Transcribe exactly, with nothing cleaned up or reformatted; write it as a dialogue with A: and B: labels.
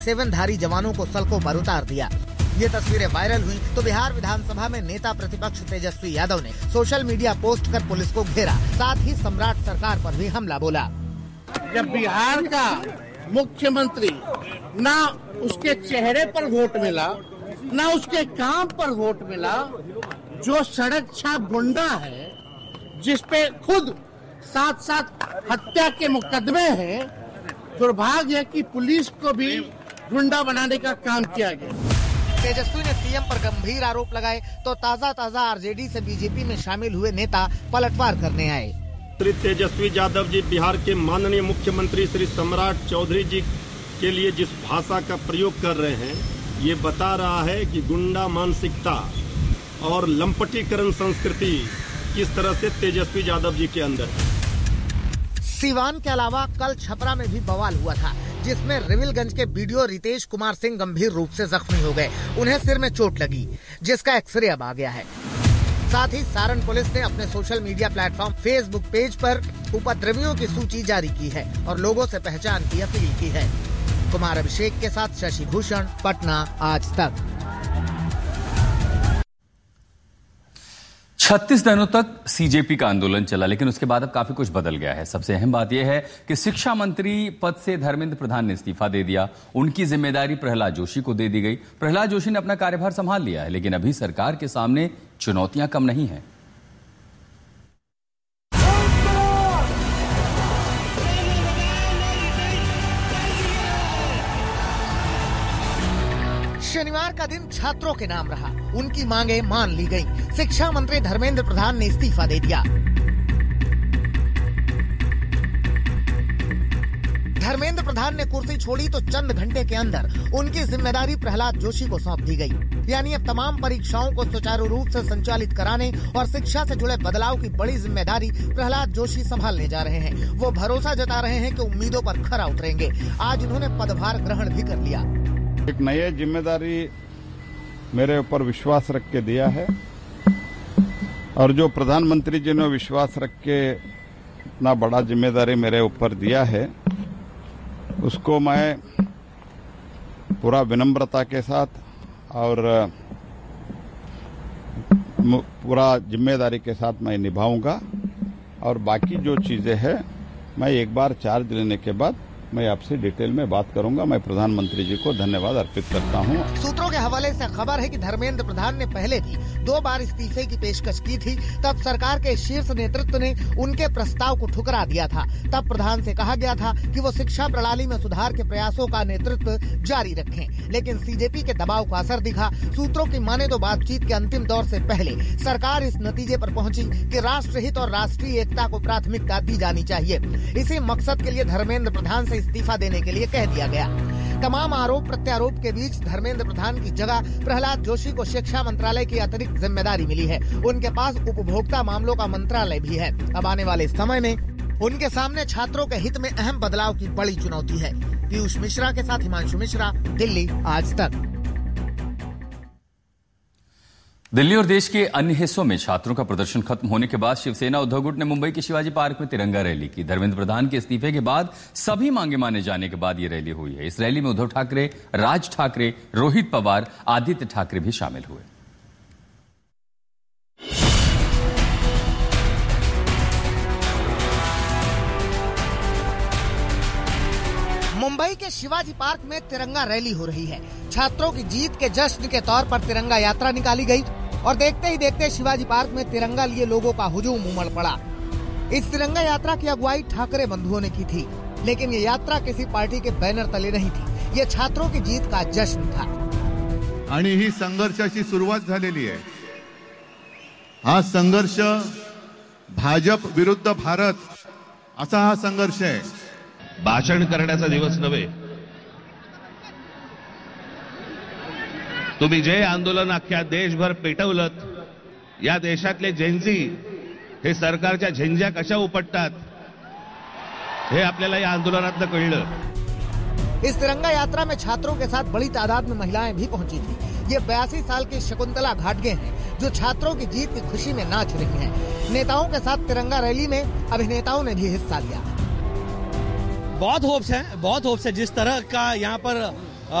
A: सेवनधारी जवानों को सड़कों पर उतार दिया। ये तस्वीरें वायरल हुई तो बिहार विधानसभा में नेता प्रतिपक्ष तेजस्वी यादव ने सोशल मीडिया पोस्ट कर पुलिस को घेरा, साथ ही सम्राट सरकार पर भी हमला बोला।
B: जब बिहार का मुख्यमंत्री ना उसके चेहरे पर वोट मिला, ना उसके काम पर वोट मिला, जो सड़क छाप गुंडा है, जिसपे खुद साथ साथ हत्या के मुकदमे हैं, दुर्भाग्य है कि पुलिस को भी गुंडा बनाने का काम किया गया।
A: तेजस्वी ने सीएम पर गंभीर आरोप लगाए तो ताजा ताजा आरजेडी से बीजेपी में शामिल हुए नेता पलटवार करने आए।
C: श्री तेजस्वी यादव जी बिहार के माननीय मुख्यमंत्री श्री सम्राट चौधरी जी के लिए जिस भाषा का प्रयोग कर रहे हैं, ये बता रहा है कि गुंडा मानसिकता और लंपटीकरण संस्कृति किस तरह से तेजस्वी यादव जी के अंदर है।
A: सीवान के अलावा कल छपरा में भी बवाल हुआ था, जिसमें रिविलगंज के बीडीओ रितेश कुमार सिंह गंभीर रूप से जख्मी हो गए। उन्हें सिर में चोट लगी, जिसका एक्सरे अब आ गया है। साथ ही सारण पुलिस ने अपने social media platform Facebook page पर उपद्रवियों की सूची जारी की है और लोगों से पहचान की अपील की है। कुमार अभिषेक के साथ शशि भूषण, पटना, आज तक।
D: छत्तीस दिनों तक सीजेपी का आंदोलन चला, लेकिन उसके बाद अब काफी कुछ बदल गया है। सबसे अहम बात यह है कि शिक्षा मंत्री पद से धर्मेंद्र प्रधान ने इस्तीफा दे दिया। उनकी जिम्मेदारी प्रहलाद जोशी को दे दी गई। प्रहलाद जोशी ने अपना कार्यभार संभाल लिया है, लेकिन अभी सरकार के सामने चुनौतियां कम नहीं हैं।
A: शनिवार का दिन छात्रों के नाम रहा। उनकी मांगे मान ली गई। शिक्षा मंत्री धर्मेंद्र प्रधान ने इस्तीफा दे दिया। धर्मेंद्र प्रधान ने कुर्सी छोड़ी तो चंद घंटे के अंदर उनकी जिम्मेदारी प्रहलाद जोशी को सौंप दी गई। यानी अब तमाम परीक्षाओं को सुचारू रूप से संचालित कराने और शिक्षा से जुड़े बदलाव की बड़ी जिम्मेदारी प्रहलाद जोशी संभालने जा रहे हैं। वो भरोसा जता रहे हैं कि उम्मीदों पर खरा उतरेंगे। आज उन्होंने पदभार ग्रहण भी कर लिया।
E: एक नई जिम्मेदारी मेरे ऊपर विश्वास रख के दिया है और जो प्रधानमंत्री जी ने विश्वास रख के इतना बड़ा जिम्मेदारी मेरे ऊपर दिया है, उसको मैं पूरा विनम्रता के साथ और पूरा जिम्मेदारी के साथ मैं निभाऊंगा। और बाकी जो चीजें हैं, मैं एक बार चार्ज लेने के बाद मैं आपसे डिटेल में बात करूंगा। मैं प्रधानमंत्री जी को धन्यवाद अर्पित करता हूं।
A: सूत्रों के हवाले से खबर है कि धर्मेंद्र प्रधान ने पहले भी दो बार इस्तीफे की पेशकश की थी। तब सरकार के शीर्ष नेतृत्व ने उनके प्रस्ताव को ठुकरा दिया था। तब प्रधान से कहा गया था कि वो शिक्षा प्रणाली में सुधार के प्रयासों का नेतृत्व जारी रखें, लेकिन सीजेपी के दबाव का असर दिखा। सूत्रों की माने तो बातचीत के अंतिम दौर से पहले सरकार इस नतीजे पर पहुंची कि राष्ट्रहित और राष्ट्रीय एकता को प्राथमिकता दी जानी चाहिए। इसी मकसद के लिए धर्मेंद्र प्रधान से इस्तीफा देने के लिए कह दिया गया। तमाम आरोप प्रत्यारोप के बीच धर्मेंद्र प्रधान की जगह प्रहलाद जोशी को शिक्षा मंत्रालय की अतिरिक्त जिम्मेदारी मिली है। उनके पास उपभोक्ता मामलों का मंत्रालय भी है। अब आने वाले समय में उनके सामने छात्रों के हित में अहम बदलाव की बड़ी चुनौती है। पीयूष मिश्रा के साथ हिमांशु मिश्रा, दिल्ली, आज तक।
D: दिल्ली और देश के अन्य हिस्सों में छात्रों का प्रदर्शन खत्म होने के बाद शिवसेना उद्धव गुट ने मुंबई के शिवाजी पार्क में तिरंगा रैली की। धर्मेंद्र प्रधान के इस्तीफे के बाद सभी मांगे माने जाने के बाद ये रैली हुई है। इस रैली में उद्धव ठाकरे, राज ठाकरे, रोहित पवार, आदित्य ठाकरे भी शामिल हुए।
A: मुंबई के शिवाजी पार्क में तिरंगा रैली हो रही है। छात्रों की जीत के जश्न के तौर पर तिरंगा यात्रा निकाली गई और देखते ही देखते शिवाजी पार्क में तिरंगा लिए लोगों का हुजूम उमड़ पड़ा। इस तिरंगा यात्रा की अगुवाई ठाकरे बंधुओं ने की थी, लेकिन ये यात्रा किसी पार्टी के बैनर तले नहीं थी। ये छात्रों की जीत का जश्न था।
F: आणि ही संघर्षाची सुरुवात झालेली आहे। हा संघर्ष भाजप विरुद्ध भारत असा हा संघर्ष आहे।
G: भाषण करण्याचा दिवस नव्हे। तुम्ही जे आंदोलन अख्ख्या देशभर पेटवलत, या देशातले जेनजी हे सरकारच्या झेंज्या कशा उपटतात हे आपल्याला या आंदोलनातनं कळलं।
A: इस तिरंगा यात्रा में छात्रों के साथ बड़ी तादाद में महिलाएं भी पहुंची थी। ये बयासी साल की शकुंतला घाटगे हैं, जो छात्रों की जीत की खुशी में नाच रही हैं। नेताओं के साथ तिरंगा रैली में अभिनेताओं ने भी हिस्सा लिया।
H: बहुत होप्स है, बहुत होप्स है। जिस तरह का यहाँ पर